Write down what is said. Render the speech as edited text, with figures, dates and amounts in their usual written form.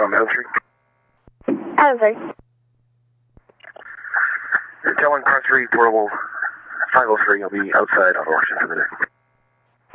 from Elm Street? Elm Street. Tell 1 Par 3, portable 503, I'll be outside on Washington today.